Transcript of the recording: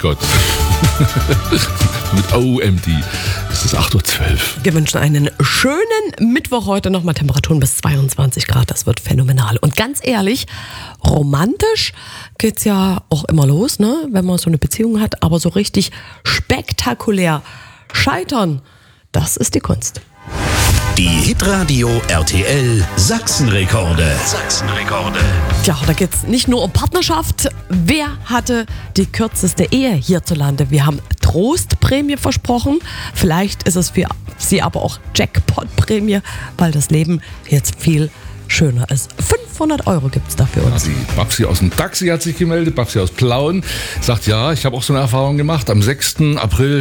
Gott. Mit OMD. Es ist 8.12 Uhr. Wir wünschen einen schönen Mittwoch heute. Nochmal Temperaturen bis 22 Grad. Das wird phänomenal. Und ganz ehrlich, romantisch geht's ja auch immer los, ne? Wenn man so eine Beziehung hat. Aber so richtig spektakulär scheitern, das ist die Kunst. Die Hitradio RTL Sachsenrekorde. Ja, da geht's nicht nur um Partnerschaft. Wer hatte die kürzeste Ehe hierzulande? Wir haben Trostprämie versprochen. Vielleicht ist es für Sie aber auch Jackpot-Prämie, weil das Leben jetzt viel schöner ist. 500 € gibt's da für uns. Die Babsi aus dem Taxi hat sich gemeldet, Babsi aus Plauen, sagt, ja, ich habe auch so eine Erfahrung gemacht. Am 6. April